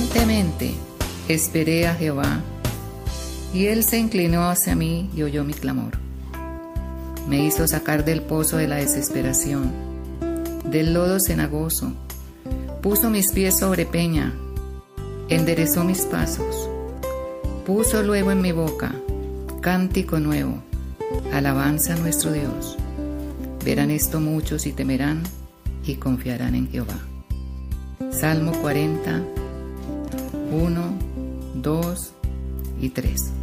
Diligentemente esperé a Jehová, y él se inclinó hacia mí y oyó mi clamor. Me hizo sacar del pozo de la desesperación, del lodo cenagoso. Puso mis pies sobre peña, enderezó mis pasos. Puso luego en mi boca cántico nuevo, alabanza a nuestro Dios. Verán esto muchos y temerán y confiarán en Jehová. Salmo 40, 1, 2 y 3.